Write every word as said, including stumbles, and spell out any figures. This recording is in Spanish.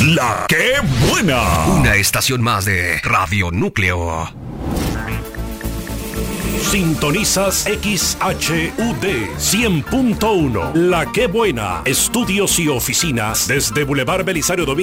La que buena. Una estación más de Radio Núcleo. Sintonizas X H U D cien punto uno. La que buena. Estudios y oficinas desde Boulevard Belisario Domínguez